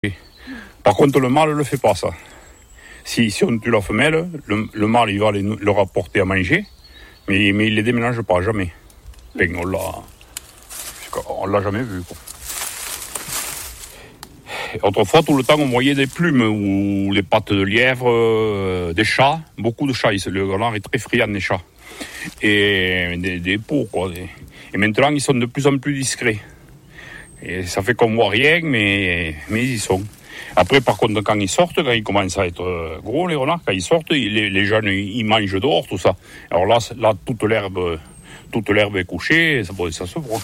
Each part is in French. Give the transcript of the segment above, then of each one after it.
Par contre, le mâle ne le fait pas, ça. Si on tue la femelle, le mâle il va leur apporter à manger, mais il ne les déménage pas, jamais. Enfin, on l'a jamais vu, quoi. Autrefois, tout le temps, on voyait des plumes ou les pattes de lièvre, des chats, beaucoup de chats. Le renard est très friand des chats. Et des peaux, quoi. Et maintenant, ils sont de plus en plus discrets. Et ça fait qu'on voit rien, mais ils y sont. Après, par contre, quand ils sortent, quand ils commencent à être gros, les renards, quand ils sortent, les jeunes, ils mangent dehors, tout ça. Alors là toute l'herbe est couchée, ça se voit.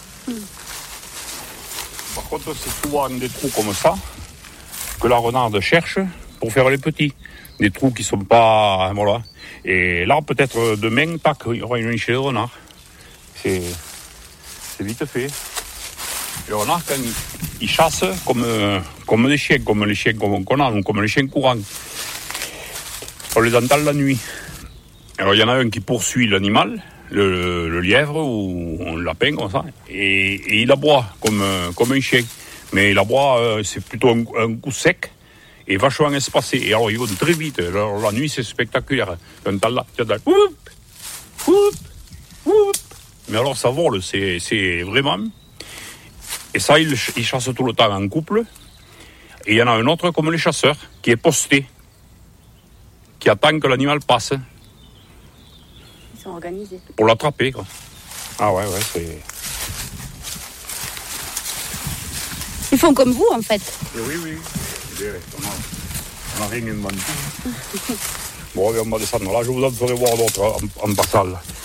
Par contre, c'est souvent des trous comme ça que la renarde cherche pour faire les petits. Des trous qui sont pas... Voilà. Et là, peut-être demain, tac, il y aura une nichée de renard. C'est vite fait. Le renard, quand il chasse comme les chiens qu'on a, ou comme les chiens courants. On les entend la nuit. Alors, il y en a un qui poursuit l'animal, le lièvre ou un lapin, comme ça, et il aboie comme un chien. Mais il aboie, c'est plutôt un coup sec et vachement espacé. Et alors, ils vont très vite. Alors, la nuit, c'est spectaculaire. Tu entends là, whoop, whoop, whoop. Mais alors, ça vole, c'est vraiment... Et ça, ils chassent tout le temps en couple. Et il y en a un autre, comme les chasseurs, qui est posté, qui attend que l'animal passe. Ils sont organisés. Pour l'attraper, quoi. Ah ouais, c'est... Ils font comme vous, en fait. Et oui. On a rien inventé. Bon, on va descendre là. Je vous en ferai voir d'autres en passant, là.